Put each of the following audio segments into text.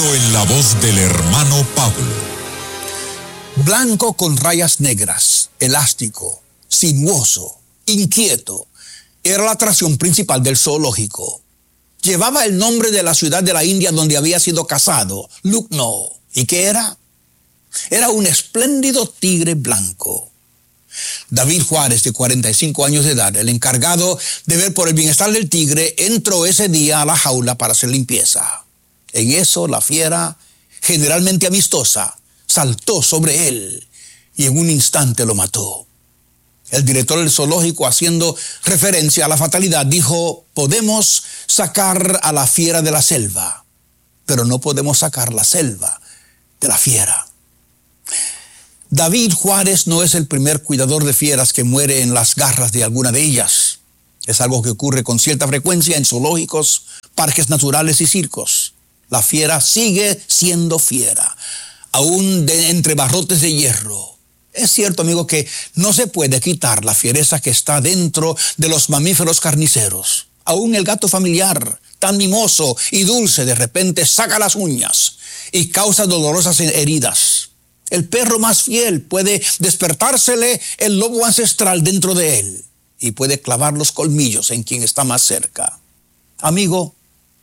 En la voz del hermano Pablo. Blanco con rayas negras, elástico, sinuoso, inquieto, era la atracción principal del zoológico. Llevaba el nombre de la ciudad de la India donde había sido cazado, Lucknow. ¿Y qué era? Era un espléndido tigre blanco. David Juárez, de 45 años de edad, el encargado de ver por el bienestar del tigre, entró ese día a la jaula para hacer limpieza. En eso la fiera, generalmente amistosa, saltó sobre él y en un instante lo mató. El director del zoológico, haciendo referencia a la fatalidad, dijo: podemos sacar a la fiera de la selva, pero no podemos sacar la selva de la fiera. David Juárez no es el primer cuidador de fieras que muere en las garras de alguna de ellas. Es algo que ocurre con cierta frecuencia en zoológicos, parques naturales y circos. La fiera sigue siendo fiera, aún entre barrotes de hierro. Es cierto, amigo, que no se puede quitar la fiereza que está dentro de los mamíferos carniceros. Aún el gato familiar, tan mimoso y dulce, de repente saca las uñas y causa dolorosas heridas. El perro más fiel puede despertársele el lobo ancestral dentro de él y puede clavar los colmillos en quien está más cerca. Amigo,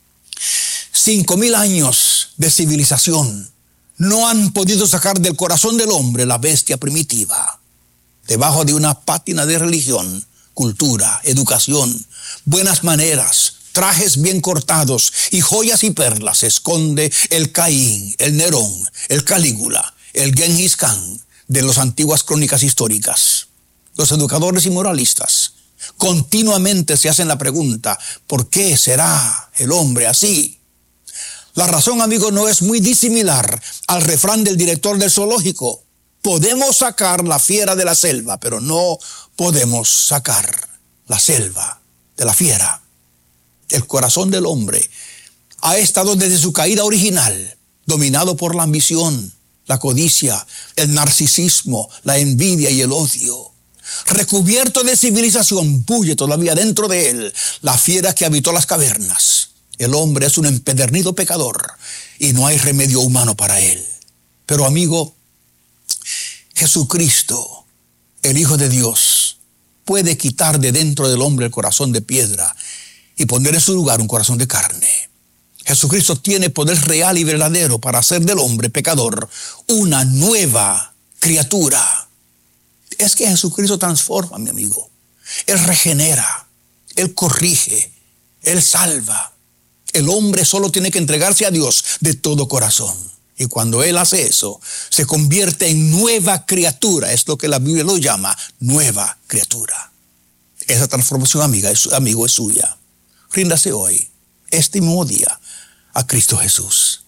5,000 años de civilización no han podido sacar del corazón del hombre la bestia primitiva. Debajo de una pátina de religión, cultura, educación, buenas maneras, trajes bien cortados y joyas y perlas se esconde el Caín, el Nerón, el Calígula, el Genghis Khan de las antiguas crónicas históricas. Los educadores y moralistas continuamente se hacen la pregunta: ¿por qué será el hombre así? La razón, amigo, no es muy disimilar al refrán del director del zoológico: podemos sacar la fiera de la selva, pero no podemos sacar la selva de la fiera. El corazón del hombre ha estado desde su caída original dominado por la ambición, la codicia, el narcisismo, la envidia y el odio. Recubierto de civilización, bulle todavía dentro de él la fiera que habitó las cavernas. El hombre es un empedernido pecador y no hay remedio humano para él. Pero, amigo, Jesucristo, el Hijo de Dios, puede quitar de dentro del hombre el corazón de piedra y poner en su lugar un corazón de carne. Jesucristo tiene poder real y verdadero para hacer del hombre pecador una nueva criatura. Es que Jesucristo transforma, mi amigo. Él regenera, Él corrige, Él salva. El hombre solo tiene que entregarse a Dios de todo corazón. Y cuando Él hace eso, se convierte en nueva criatura. Es lo que la Biblia lo llama nueva criatura. Esa transformación, amigo, es suya. Ríndase hoy, este mismo día, a Cristo Jesús.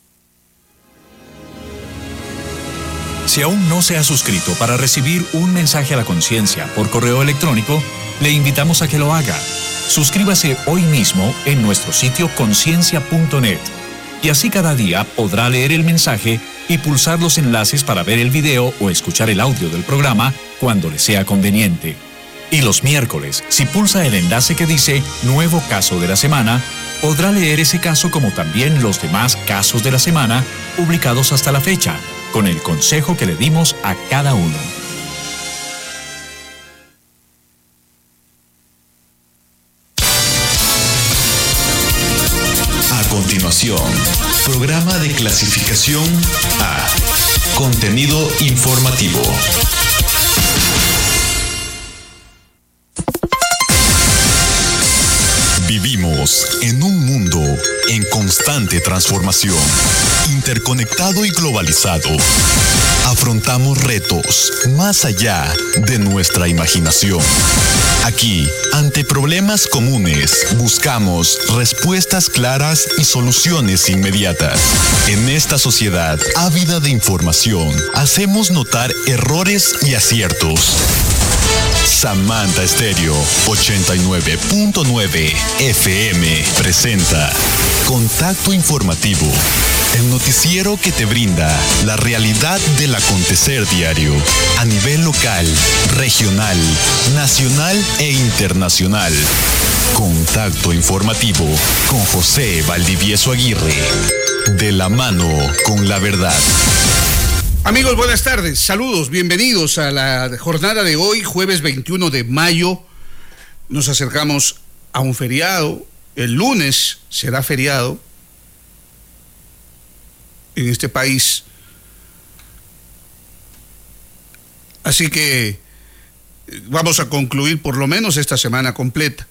Si aún no se ha suscrito para recibir un mensaje a la conciencia por correo electrónico, le invitamos a que lo haga. Suscríbase hoy mismo en nuestro sitio conciencia.net y así cada día podrá leer el mensaje y pulsar los enlaces para ver el video o escuchar el audio del programa cuando le sea conveniente. Y los miércoles, si pulsa el enlace que dice Nuevo Caso de la Semana, podrá leer ese caso como también los demás casos de la semana publicados hasta la fecha, con el consejo que le dimos a cada uno. A continuación, programa de clasificación A. Contenido informativo. Vivimos en un mundo en constante transformación, interconectado y globalizado. Afrontamos retos más allá de nuestra imaginación. Aquí, ante problemas comunes, buscamos respuestas claras y soluciones inmediatas. En esta sociedad ávida de información, hacemos notar errores y aciertos. Samantha Estéreo 89.9 FM presenta Contacto Informativo, el noticiero que te brinda la realidad del acontecer diario a nivel local, regional, nacional e internacional. Contacto Informativo con José Valdivieso Aguirre. De la mano con la verdad. Amigos, buenas tardes, saludos, bienvenidos a la jornada de hoy, jueves 21 de mayo. Nos acercamos a un feriado, el lunes será feriado en este país. Así que vamos a concluir por lo menos esta semana completa.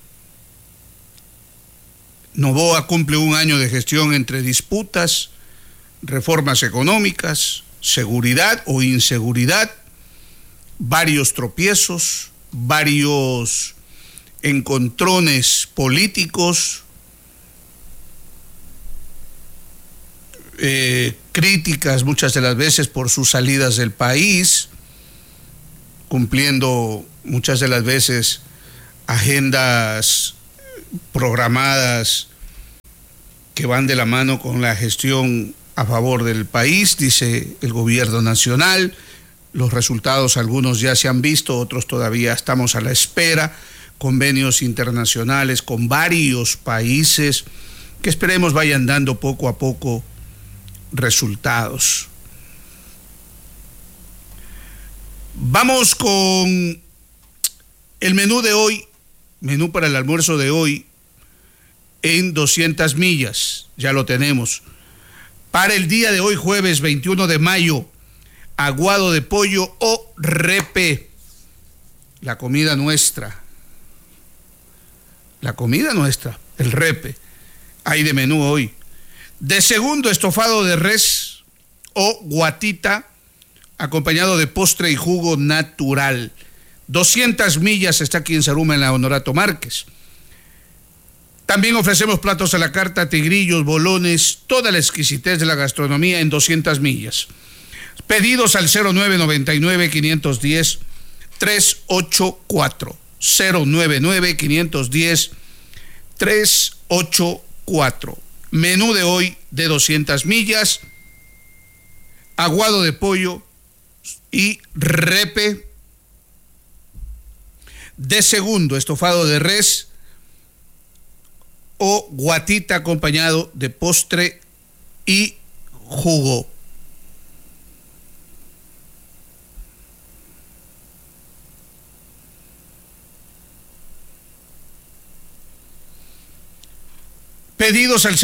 Noboa cumple un año de gestión entre disputas, reformas económicas, seguridad o inseguridad, varios tropiezos, varios encontrones políticos, críticas muchas de las veces por sus salidas del país, cumpliendo muchas de las veces agendas programadas que van de la mano con la gestión a favor del país, dice el gobierno nacional. Los resultados, algunos ya se han visto, otros todavía estamos a la espera. Convenios internacionales con varios países que esperemos vayan dando poco a poco resultados. Vamos con el menú de hoy, menú para el almuerzo de hoy en 200 millas, ya lo tenemos. Para el día de hoy, jueves 21 de mayo, aguado de pollo o repe, la comida nuestra, el repe, hay de menú hoy. De segundo, estofado de res o guatita, acompañado de postre y jugo natural. 200 millas está aquí en Zaruma, en la Honorato Márquez. También ofrecemos platos a la carta, tigrillos, bolones, toda la exquisitez de la gastronomía en 200 millas. Pedidos al 0999-510-384. 099-510-384. Menú de hoy de 200 millas, aguado de pollo y repe. De segundo, estofado de res o guatita acompañado de postre y jugo. Pedidos al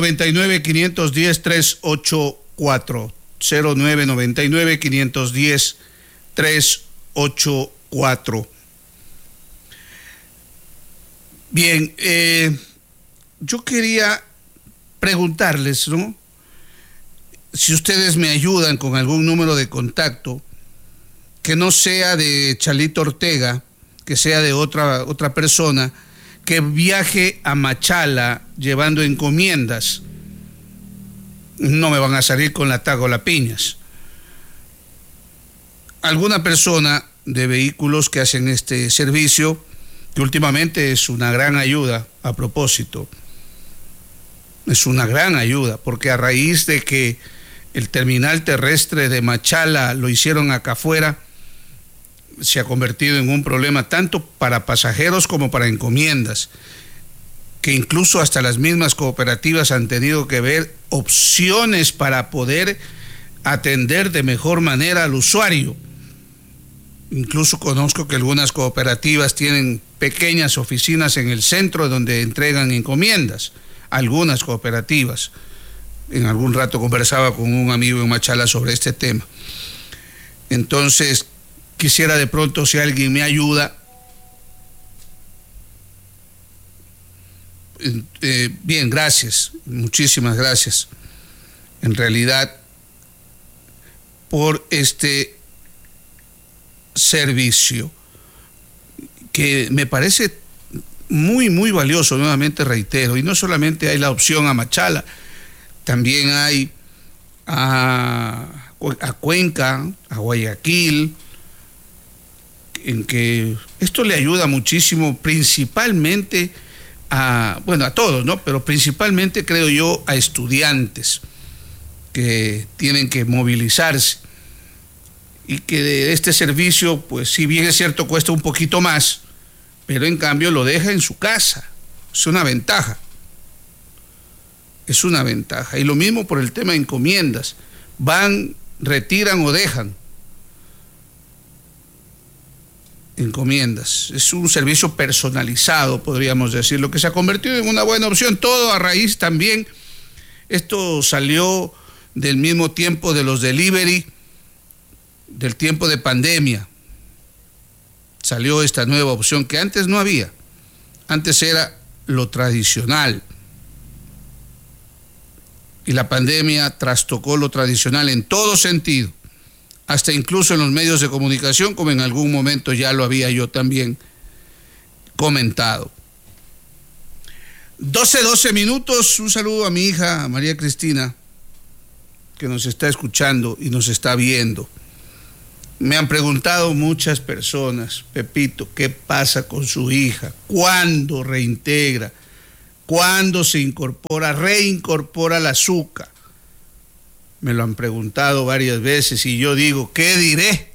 0999-510-384. 0999-510-384. Bien, yo quería preguntarles, ¿no? Si ustedes me ayudan con algún número de contacto, que no sea de Chalito Ortega, que sea de otra persona, que viaje a Machala llevando encomiendas. No me van a salir con la tagola piñas. Alguna persona de vehículos que hacen este servicio, que últimamente es una gran ayuda, a propósito, es una gran ayuda, porque a raíz de que el terminal terrestre de Machala lo hicieron acá afuera, se ha convertido en un problema tanto para pasajeros como para encomiendas, que incluso hasta las mismas cooperativas han tenido que ver opciones para poder atender de mejor manera al usuario. Incluso conozco que algunas cooperativas tienen pequeñas oficinas en el centro donde entregan encomiendas, algunas cooperativas. En algún rato conversaba con un amigo en Machala sobre este tema. Entonces, quisiera de pronto, si alguien me ayuda, bien, gracias, muchísimas gracias, en realidad, por este servicio, que me parece muy, muy valioso, nuevamente reitero, y no solamente hay la opción a Machala, también hay a Cuenca, a Guayaquil, en que esto le ayuda muchísimo, principalmente a todos, ¿no? Pero principalmente, creo yo, a estudiantes que tienen que movilizarse, y que de este servicio, pues si bien es cierto, cuesta un poquito más, pero en cambio lo deja en su casa. Es una ventaja. es una ventaja. Y lo mismo por el tema de encomiendas. Van, retiran o dejan encomiendas. Es un servicio personalizado, podríamos decir, lo que se ha convertido en una buena opción. Todo a raíz también, esto salió del mismo tiempo de los delivery, del tiempo de pandemia. Salió esta nueva opción que antes no había. Antes era lo tradicional. Y la pandemia trastocó lo tradicional en todo sentido, hasta incluso en los medios de comunicación, como en algún momento ya lo había yo también comentado. 12 minutos, un saludo a mi hija María Cristina, que nos está escuchando y nos está viendo. Me han preguntado muchas personas, Pepito, ¿qué pasa con su hija? ¿Cuándo reintegra? ¿Cuándo se reincorpora el azúcar? Me lo han preguntado varias veces y yo digo, ¿qué diré?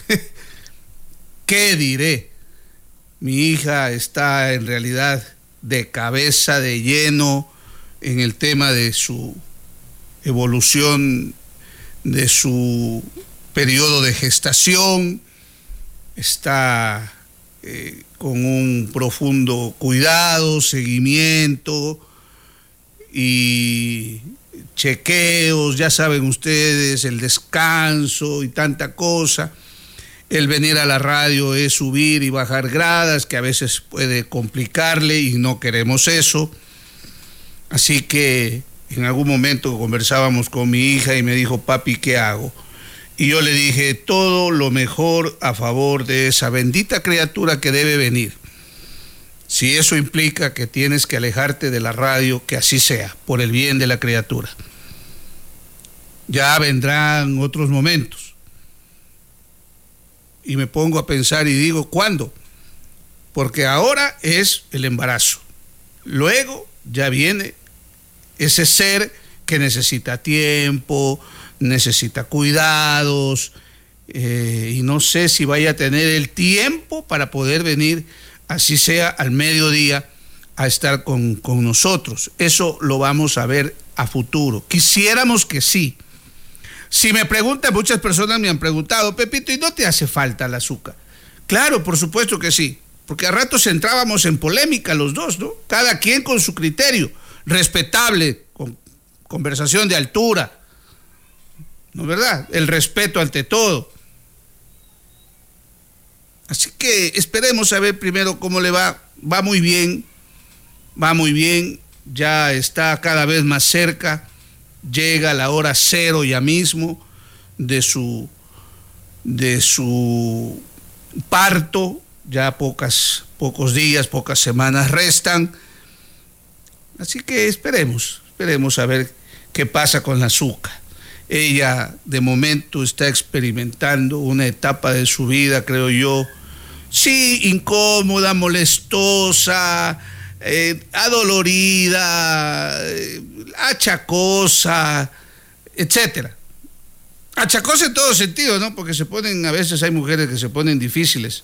¿Qué diré? Mi hija está en realidad de cabeza, de lleno en el tema de su evolución, de su periodo de gestación. Está con un profundo cuidado, seguimiento y chequeos, ya saben ustedes, el descanso y tanta cosa. El venir a la radio es subir y bajar gradas, que a veces puede complicarle y no queremos eso. Así que en algún momento conversábamos con mi hija y me dijo, papi, ¿qué hago? Y yo le dije, todo lo mejor a favor de esa bendita criatura que debe venir. Si eso implica que tienes que alejarte de la radio, que así sea, por el bien de la criatura. Ya vendrán otros momentos. Y me pongo a pensar y digo, ¿cuándo? Porque ahora es el embarazo. Luego ya viene ese ser que necesita tiempo, necesita cuidados, y no sé si vaya a tener el tiempo para poder venir, así sea al mediodía, a estar con nosotros. Eso lo vamos a ver a futuro. Quisiéramos que sí. Si me preguntan, muchas personas me han preguntado, Pepito, ¿y no te hace falta el azúcar? Claro, por supuesto que sí, porque a ratos entrábamos en polémica los dos, ¿no? Cada quien con su criterio, respetable, con conversación de altura, ¿no es verdad? El respeto ante todo. Así que esperemos a ver primero cómo le va. Va muy bien, ya está cada vez más cerca, llega la hora cero ya mismo de su parto, ya pocos días, pocas semanas restan. Así que esperemos a ver qué pasa con la azúcar. Ella de momento está experimentando una etapa de su vida, creo yo, sí, incómoda, molestosa, adolorida, achacosa, etcétera. Achacosa en todo sentido, ¿no? Porque a veces hay mujeres que se ponen difíciles,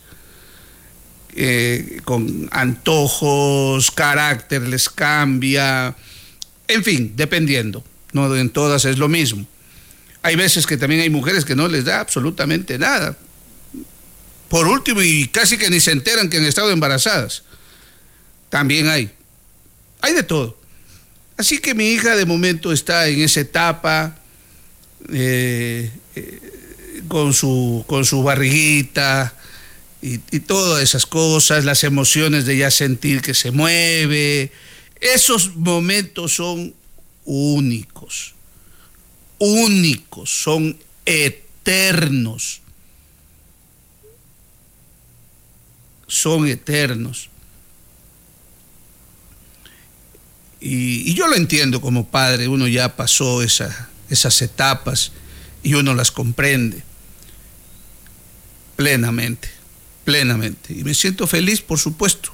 con antojos, carácter les cambia, en fin, dependiendo, no en todas es lo mismo. Hay veces que también hay mujeres que no les da absolutamente nada. Por último, y casi que ni se enteran que han estado embarazadas. También hay de todo. Así que mi hija de momento está en esa etapa, con su barriguita y todas esas cosas, las emociones de ya sentir que se mueve. Esos momentos son únicos, son eternos. Son eternos. Y yo lo entiendo como padre, uno ya pasó esas etapas y uno las comprende plenamente. Y me siento feliz, por supuesto.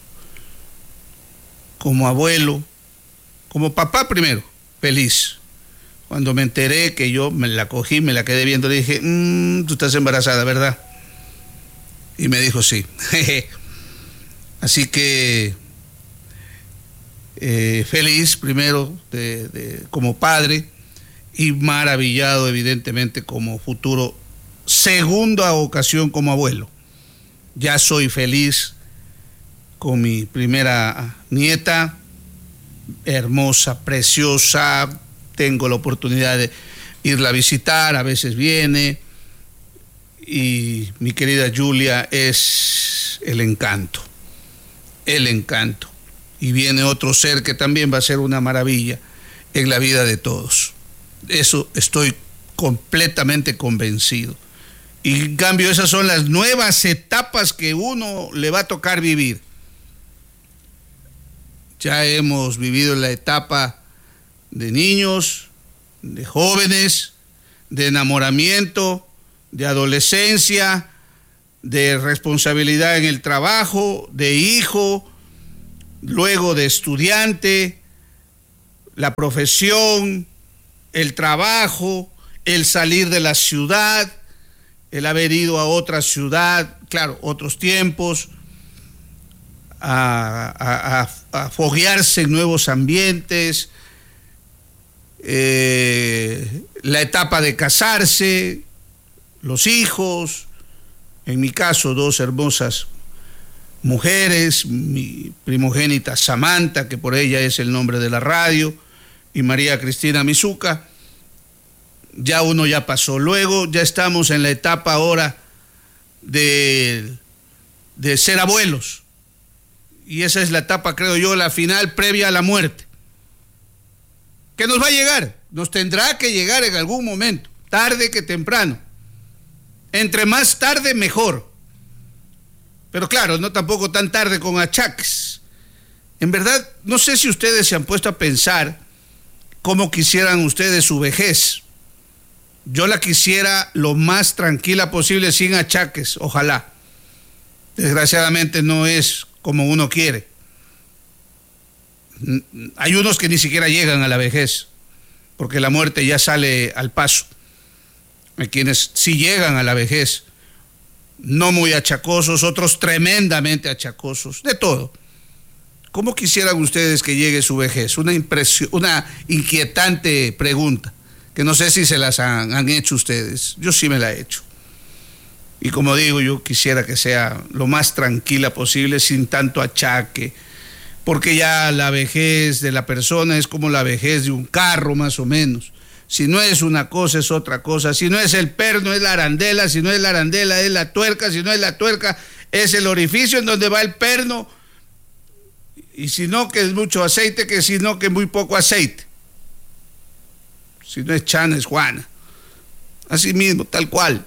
Como abuelo, como papá primero, feliz. Cuando me enteré que yo me la cogí, me la quedé viendo, le dije, tú estás embarazada, ¿verdad? Y me dijo sí. Así que feliz primero como padre y maravillado evidentemente como futuro segunda ocasión como abuelo. Ya soy feliz con mi primera nieta, hermosa, preciosa, tengo la oportunidad de irla a visitar, a veces viene, y mi querida Julia es el encanto, y viene otro ser que también va a ser una maravilla en la vida de todos. Eso estoy completamente convencido. Y en cambio esas son las nuevas etapas que uno le va a tocar vivir. Ya hemos vivido la etapa de niños, de jóvenes, de enamoramiento, de adolescencia, de responsabilidad en el trabajo, de hijo, luego de estudiante, la profesión, el trabajo, el salir de la ciudad, el haber ido a otra ciudad, claro, otros tiempos, a foguearse en nuevos ambientes, la etapa de casarse, los hijos, en mi caso 2 hermosas mujeres, mi primogénita Samantha, que por ella es el nombre de la radio, y María Cristina Mizuca. Ya uno ya pasó. Luego ya estamos en la etapa ahora de ser abuelos. Y esa es la etapa, creo yo, la final previa a la muerte. Que nos va a llegar, nos tendrá que llegar en algún momento, tarde que temprano. Entre más tarde, mejor. Pero claro, no tampoco tan tarde con achaques. En verdad, no sé si ustedes se han puesto a pensar cómo quisieran ustedes su vejez. Yo la quisiera lo más tranquila posible, sin achaques, ojalá. Desgraciadamente no es como uno quiere. Hay unos que ni siquiera llegan a la vejez, porque la muerte ya sale al paso. Hay quienes sí llegan a la vejez, no muy achacosos, otros tremendamente achacosos, de todo. ¿Cómo quisieran ustedes que llegue su vejez? Una inquietante pregunta, que no sé si se las han hecho ustedes. Yo sí me la he hecho. Y como digo, yo quisiera que sea lo más tranquila posible, sin tanto achaque, porque ya la vejez de la persona es como la vejez de un carro, más o menos. Si no es una cosa, es otra cosa. Si no es el perno, es la arandela. Si no es la arandela, es la tuerca. Si no es la tuerca, es el orificio en donde va el perno. Y si no, que es mucho aceite, que si no, que muy poco aceite. Si no es Chana, es Juana. Así mismo, tal cual.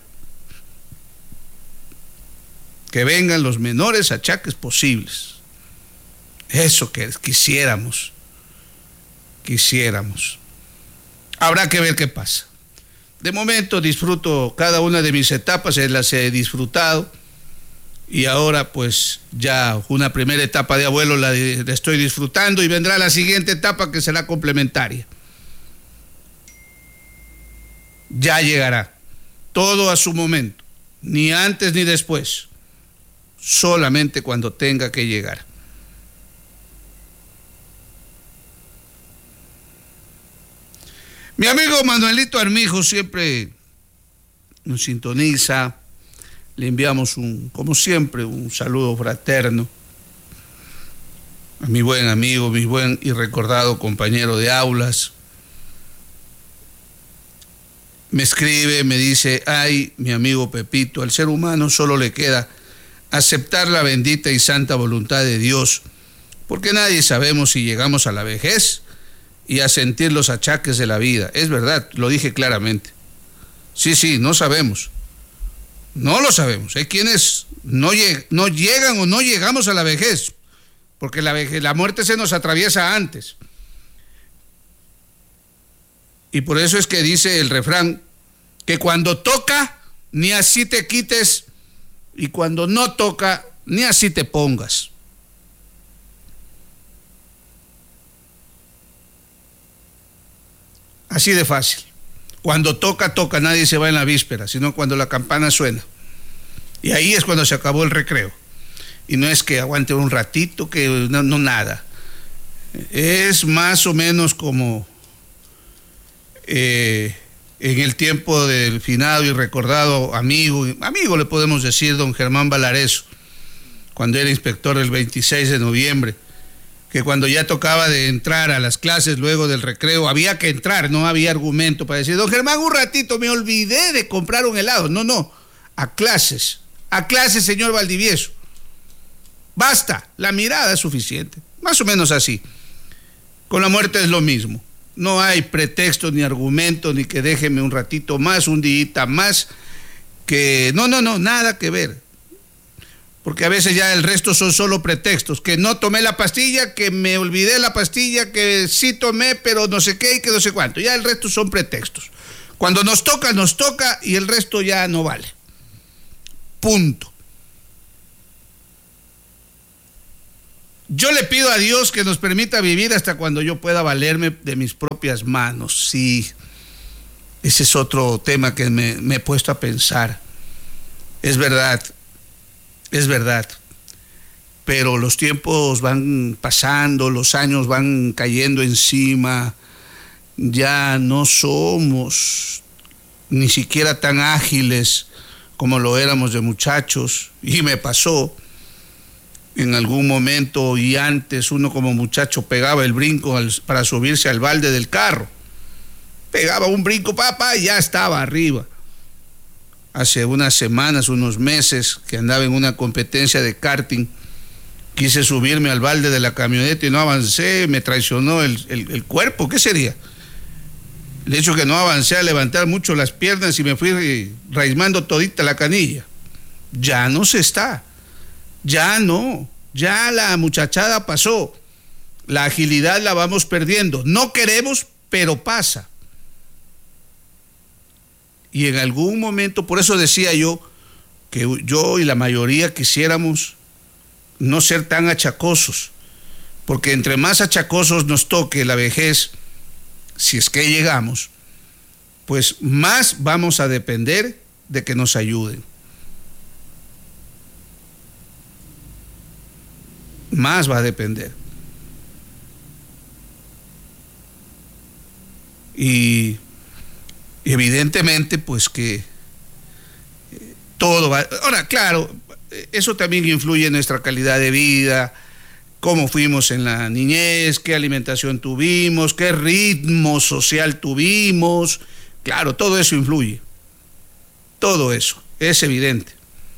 Que vengan los menores achaques posibles. Eso que quisiéramos. Habrá que ver qué pasa. De momento disfruto cada una de mis etapas, las he disfrutado. Y ahora pues ya una primera etapa de abuelo la estoy disfrutando, y vendrá la siguiente etapa que será complementaria. Ya llegará, todo a su momento, ni antes ni después, solamente cuando tenga que llegar. Mi amigo Manuelito Armijo siempre nos sintoniza. Le enviamos como siempre, un saludo fraterno a mi buen amigo, mi buen y recordado compañero de aulas. Me escribe, me dice: ay, mi amigo Pepito, al ser humano solo le queda aceptar la bendita y santa voluntad de Dios, porque nadie sabemos si llegamos a la vejez y a sentir los achaques de la vida. Es verdad, lo dije claramente. Sí, no sabemos. No lo sabemos. Hay quienes no llegan o no llegamos a la vejez, porque la muerte se nos atraviesa antes. Y por eso es que dice el refrán, que cuando toca, ni así te quites, y cuando no toca, ni así te pongas. Así de fácil. Cuando toca, nadie se va en la víspera, sino cuando la campana suena. Y ahí es cuando se acabó el recreo. Y no es que aguante un ratito, que no nada. Es más o menos como en el tiempo del finado y recordado amigo le podemos decir, don Germán Valareso, cuando era inspector el 26 de noviembre, que cuando ya tocaba de entrar a las clases luego del recreo, había que entrar, no había argumento para decir, don Germán, un ratito, me olvidé de comprar un helado. No, a clases, señor Valdivieso. Basta, la mirada es suficiente, más o menos así. Con la muerte es lo mismo. No hay pretexto ni argumento, ni que déjeme un ratito más, un día más, que no, nada que ver. Porque a veces ya el resto son solo pretextos, que no tomé la pastilla, que me olvidé la pastilla, que sí tomé, pero no sé qué y que no sé cuánto. Ya el resto son pretextos. Cuando nos toca y el resto ya no vale. Punto. Yo le pido a Dios que nos permita vivir hasta cuando yo pueda valerme de mis propias manos. Sí, ese es otro tema que me he puesto a pensar. Es verdad, pero los tiempos van pasando, los años van cayendo encima, ya no somos ni siquiera tan ágiles como lo éramos de muchachos, y me pasó. En algún momento y antes uno como muchacho pegaba el brinco para subirse al balde del carro. Pegaba un brinco, papá, y ya estaba arriba. Hace unas semanas, unos meses, que andaba en una competencia de karting, quise subirme al balde de la camioneta y no avancé, me traicionó el cuerpo. ¿Qué sería? El hecho que no avancé a levantar mucho las piernas y me fui raizmando todita la canilla. Ya no se está. Ya no, ya la muchachada pasó, la agilidad la vamos perdiendo, no queremos, pero pasa. Y en algún momento, por eso decía yo, que yo y la mayoría quisiéramos no ser tan achacosos, porque entre más achacosos nos toque la vejez, si es que llegamos, pues más vamos a depender de que nos ayuden. Más va a depender. Y evidentemente, pues que todo va... Ahora, claro, eso también influye en nuestra calidad de vida, cómo fuimos en la niñez, qué alimentación tuvimos, qué ritmo social tuvimos. Claro, todo eso influye. Todo eso, es evidente.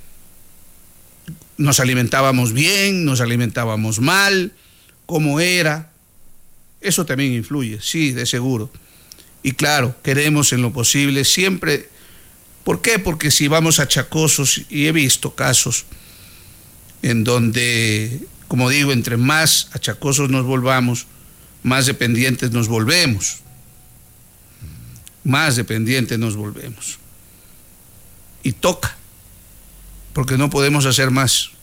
Nos alimentábamos bien, nos alimentábamos mal, cómo era. Eso también influye, sí, de seguro. Y claro, queremos en lo posible siempre. ¿Por qué? Porque si vamos achacosos, y he visto casos en donde, como digo, entre más achacosos nos volvamos, más dependientes nos volvemos. Más dependientes nos volvemos. Y toca, porque no podemos hacer más.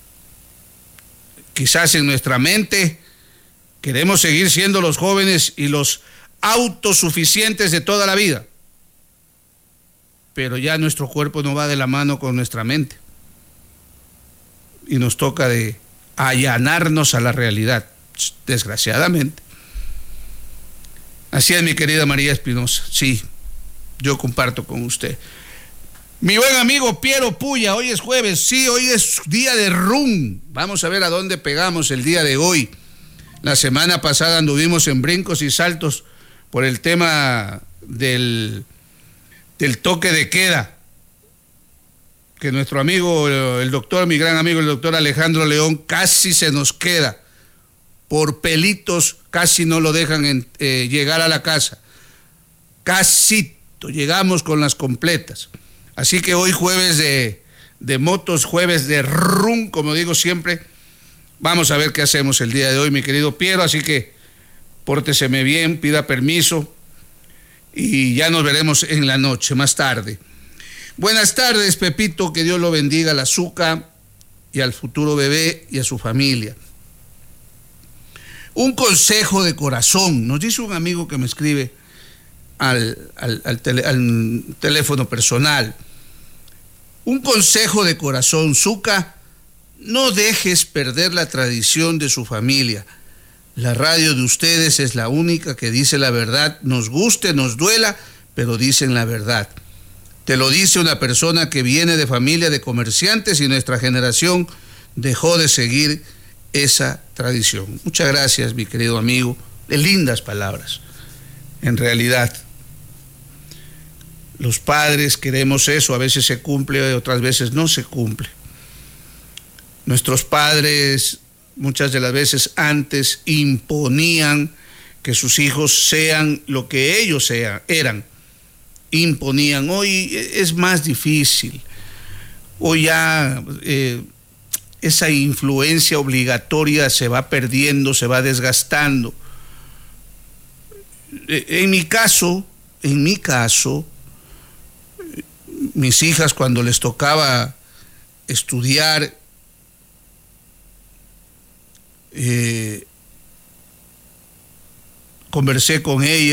Quizás en nuestra mente queremos seguir siendo los jóvenes y los autosuficientes de toda la vida, pero ya nuestro cuerpo no va de la mano con nuestra mente y nos toca de allanarnos a la realidad, desgraciadamente. Así es, mi querida María Espinosa. Sí, yo comparto con usted. Mi buen amigo Piero Puya, hoy es jueves, sí, hoy es día de rum. Vamos a ver a dónde pegamos el día de hoy. La semana pasada anduvimos en brincos y saltos por el tema del toque de queda, que nuestro amigo, el doctor, mi gran amigo, el doctor Alejandro León, casi se nos queda. Por pelitos casi no lo dejan llegar a la casa. Casi llegamos con las completas. Así que hoy jueves de motos, jueves de rum, como digo siempre, vamos a ver qué hacemos el día de hoy, mi querido Piero, así que pórteseme bien, pida permiso y ya nos veremos en la noche, más tarde. Buenas tardes, Pepito, que Dios lo bendiga, al azúcar y al futuro bebé y a su familia. Un consejo de corazón, nos dice un amigo que me escribe al teléfono personal. Un consejo de corazón, Zucca, no dejes perder la tradición de su familia. La radio de ustedes es la única que dice la verdad, nos guste, nos duela, pero dicen la verdad. Te lo dice una persona que viene de familia de comerciantes y nuestra generación dejó de seguir esa tradición. Muchas gracias, mi querido amigo. De lindas palabras. En realidad, los padres queremos eso, a veces se cumple, otras veces no se cumple. Nuestros padres muchas de las veces antes imponían que sus hijos sean lo que ellos eran. Imponían. Hoy es más difícil. Hoy ya esa influencia obligatoria se va perdiendo, se va desgastando. En mi caso, mis hijas, cuando les tocaba estudiar, conversé con ellas.